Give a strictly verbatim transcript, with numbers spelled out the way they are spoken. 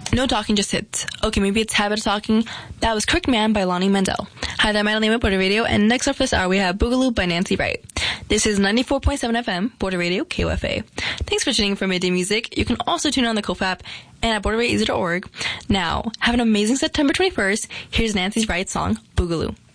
No Talking, Just Hits. Okay, maybe it's Habit of Talking. That was Crooked Man by Lonnie Mandel. Hi there, I'm Lima, Border Radio, and next up this hour we have Boogaloo by Nancy Wright. This is ninety-four point seven F M, Border Radio, K O F A. Thanks for tuning in for Midday Music. You can also tune in on the Kof app and at border radio easy dot org. Now, have an amazing September twenty-first. Here's Nancy Wright's song, Boogaloo.